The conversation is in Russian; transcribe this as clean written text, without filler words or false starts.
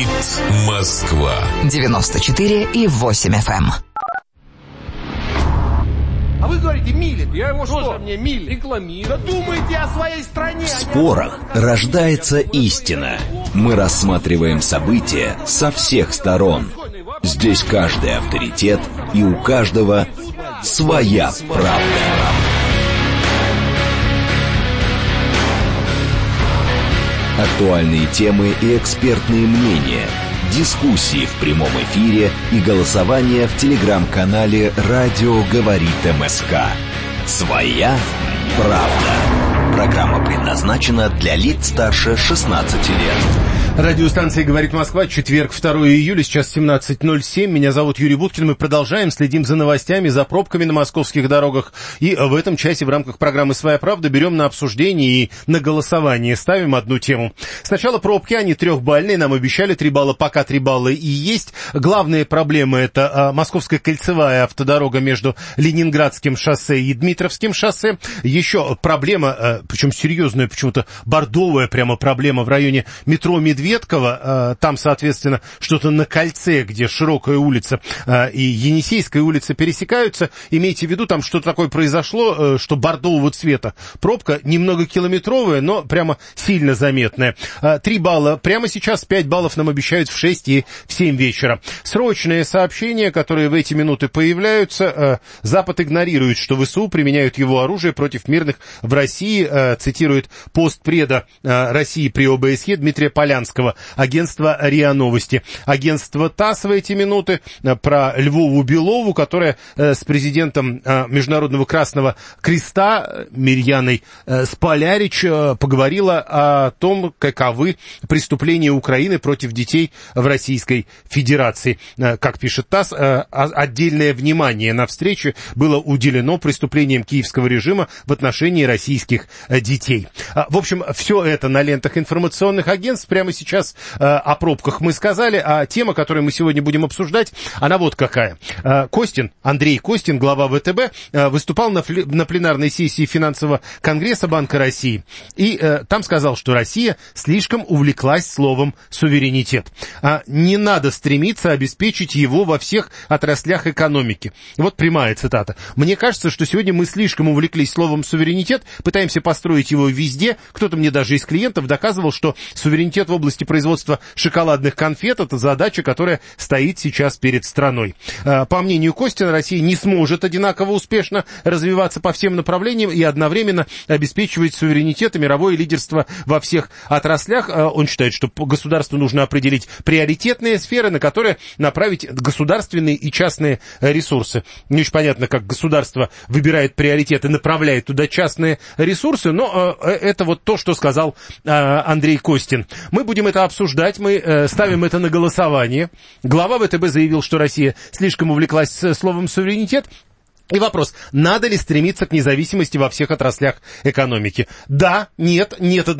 Говорит Москва. 94,8 FM. А вы говорите, милит. Я его что? Мне милит. Рекламирую. Да думайте о своей стране. В спорах рождается истина. Мы рассматриваем события со всех сторон. Здесь каждый авторитет, и у каждого своя правда. Актуальные темы и экспертные мнения, дискуссии в прямом эфире и голосование в телеграм-канале «Радио говорит МСК». «Своя правда». Программа предназначена для лиц старше 16 лет. Радиостанция «Говорит Москва», четверг, 2 июля, сейчас 17:07. Меня зовут Юрий Буткин. Мы продолжаем, следим за новостями, за пробками на московских дорогах. И в этом часе в рамках программы «Своя правда» берем на обсуждение и на голосование. Ставим одну тему. Сначала пробки, они 3-бальные. Нам обещали 3 балла, пока 3 балла и есть. Главная проблема — это Московская кольцевая автодорога между Ленинградским шоссе и Дмитровским шоссе. Еще проблема, причем серьезная, почему-то бордовая прямо проблема в районе метро Медведково. Там, соответственно, что-то на кольце, где Широкая улица и Енисейская улица пересекаются. Имейте в виду, там что-то такое произошло, что бордового цвета. Пробка немного километровая, но прямо сильно заметная. 3 балла прямо сейчас, 5 баллов нам обещают в 6 и в 7 вечера. Срочные сообщения, которые в эти минуты появляются. Запад игнорирует, что ВСУ применяют его оружие против мирных в России, цитирует постпреда России при ОБСЕ Дмитрия Полянского. Агентство РИА Новости. Агентство ТАСС в эти минуты про Львову Белову, которая с президентом Международного Красного Креста Мирьяной Сполярич поговорила о том, каковы преступления Украины против детей в Российской Федерации. Как пишет ТАСС, отдельное внимание на встрече было уделено преступлениям киевского режима в отношении российских детей. В общем, все это на лентах информационных агентств. Прямо сейчас о пробках мы сказали, а тема, которую мы сегодня будем обсуждать, она вот какая. Андрей Костин, глава ВТБ, выступал на пленарной сессии финансового конгресса Банка России. И там сказал, что Россия слишком увлеклась словом «суверенитет». Не надо стремиться обеспечить его во всех отраслях экономики. Вот прямая цитата. Мне кажется, что сегодня мы слишком увлеклись словом «суверенитет», пытаемся построить его везде. Кто-то мне даже из клиентов доказывал, что суверенитет в области производства шоколадных конфет — это задача, которая стоит сейчас перед страной. По мнению Костина, Россия не сможет одинаково успешно развиваться по всем направлениям и одновременно обеспечивать суверенитет и мировое лидерство во всех отраслях. Он считает, что государству нужно определить приоритетные сферы, на которые направить государственные и частные ресурсы. Не очень понятно, как государство выбирает приоритеты, направляет туда частные ресурсы, но это вот то, что сказал Андрей Костин. Мы будем это обсуждать, мы ставим это на голосование. Глава ВТБ заявил, что Россия слишком увлеклась словом «суверенитет». И вопрос, надо ли стремиться к независимости во всех отраслях экономики? Да, нет, нет